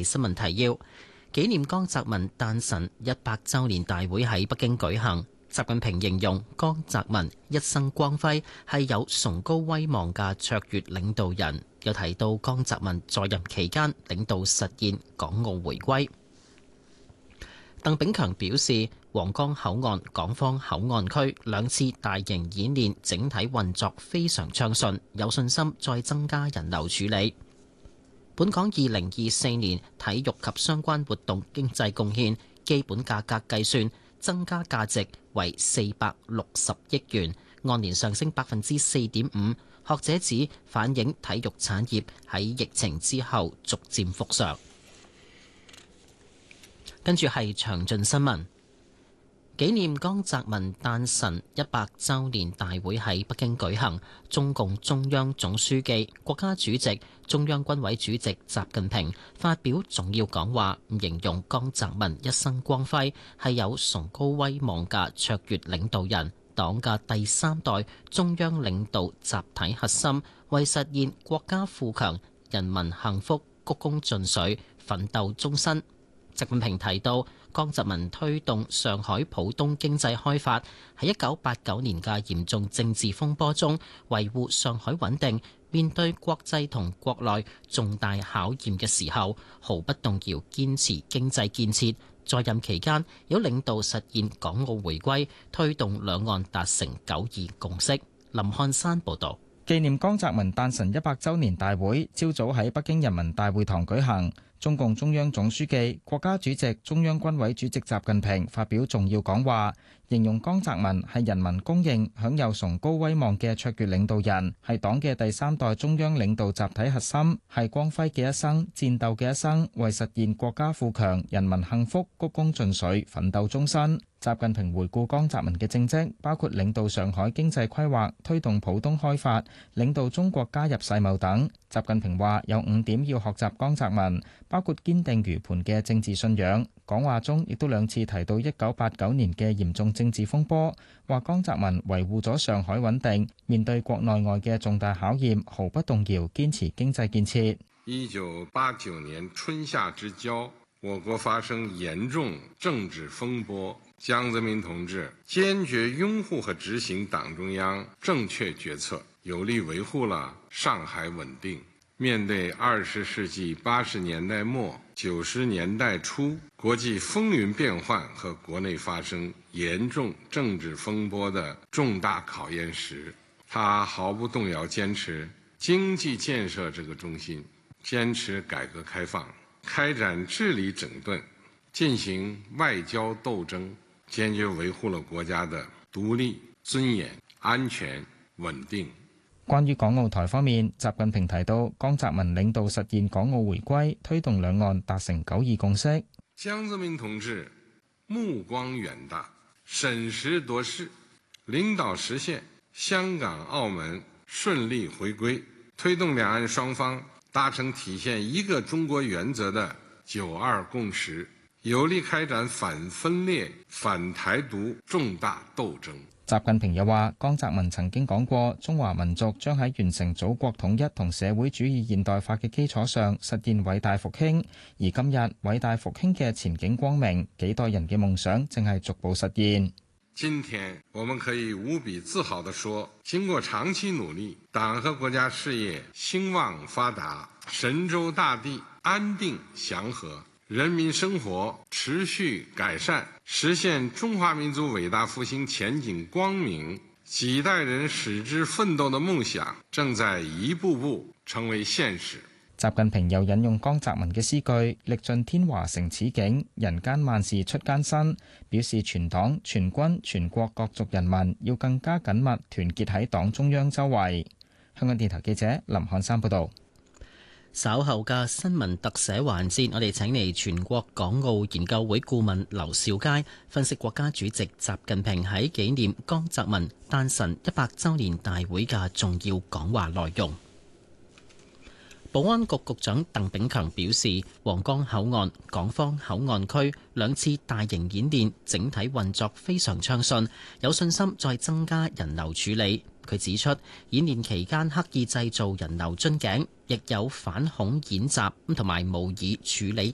新聞提要。紀念江澤民誕辰100週年大會喺北京舉行。習近平形容江澤民一生光輝，係有崇高威望嘅卓越領導人。又提到江澤民在任期間領導實現港澳回歸。鄧炳強表示，皇崗口岸港方口岸區2次大型演練整體運作非常暢順，有信心再增加人流處理。本港2024年體育及相關活動經濟貢獻基本價格計算增加價值為460億元，按年上升4.5%。學者指反映體育產業喺疫情之後逐漸復常。跟住係詳盡新聞。紀念江澤民誕辰100週年大會喺北京舉行，中共中央總書記、國家主席、中央軍委主席習近平發表重要講話，形容江澤民一生光輝，係有崇高威望嘅卓越領導人，黨嘅第3代中央領導集體核心，為實現國家富強、人民幸福鞠躬盡瘁，奮鬥終身。習近平提到，江澤民推動上海浦東經濟開發，喺1989年嘅嚴重政治風波中維護上海穩定，面對國際同國內重大考驗嘅時候，毫不動搖堅持經濟建設。在任期間，有領導實現港澳回歸，推動兩岸達成9·2共識。林漢山報導。 紀念江澤民誕辰100週年大會朝早喺北京人民大會堂舉行。中共中央總書記、國家主席、中央軍委主席習近平發表重要講話，形容江澤民係人民公認享有崇高威望嘅卓越領導人，係黨嘅第3代中央領導集體核心，係光輝嘅一生、戰鬥嘅一生，為實現國家富強、人民幸福鞠躬盡瘁，奮鬥終身。習近平回顧江澤民嘅政績，包括領導上海經濟規劃、推動浦東開發、領導中國加入世貿等。習近平話有5點要學習江澤民，包括堅定如磐嘅政治信仰。講話中亦都2次提到1989年嘅嚴重政治風波，話江澤民維護咗上海穩定，面對國內外嘅重大考驗，毫不動搖堅持經濟建設。 1989年春夏之交，我國發生嚴重政治風波，江澤民同志堅決擁護和執行黨中央正確決策，有力維護了上海穩定。面對20世紀80年代末90年代初國際風雲變幻和國內發生嚴重政治風波的重大考驗時，他毫不動搖堅持經濟建設這個中心，堅持改革開放，開展治理整頓，進行外交鬥爭，堅決維護了國家的獨立、尊嚴、安全、穩定。 關於港澳台方面，習近平提到江澤民領導實現港澳回歸，推動兩岸達成9·2共識。 江澤民同志目光遠大，審時度勢，領導實現香港、澳門順利回歸，推動兩岸雙方達成體現一個中國原則的9·2共識，有力開展反分裂、反台獨重大鬥爭。 習近平又話，江澤民曾經講過，中華民族將喺完成祖國統一同社會主義現代化嘅基礎上實現偉大復興，而今日偉大復興嘅前景光明，幾代人嘅夢想正係逐步實現。 今天我們可以無比自豪地說，經過長期努力，黨和國家事業興旺發達，神州大地安定祥和，人民生活持續改善，實現中華民族偉大復興前景光明，幾代人矢志奮鬥的夢想正在一步步成為現實。 習近平又引用江澤民嘅詩句：歷盡天華成此景，人間萬事出艱辛，表示全黨全軍全國各族人民要更加緊密團結喺黨中央周圍。香港電台記者林漢山報道。 稍後嘅新聞特寫環節，我哋請嚟全國港澳研究會顧問劉兆佳分析國家主席習近平喺紀念江澤民誕辰100週年大會嘅重要講話內容。保安局局長鄧炳強表示，皇崗口岸港方口岸區2次大型演練整體運作非常暢順，有信心再增加人流處理。佢指出，演練期間刻意製造人流樽頸，亦有反恐演習同埋模擬處理